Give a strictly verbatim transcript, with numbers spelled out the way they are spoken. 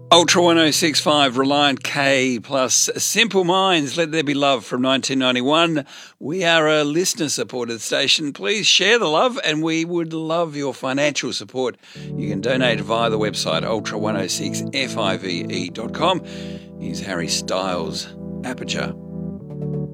Ultra one oh six point five, Reliant K plus Simple Minds, Let There Be Love from nineteen ninety-one. We are a listener-supported station. Please share the love and we would love your financial support. You can donate via the website ultra one oh six five dot com. Here's Harry Styles, Aperture.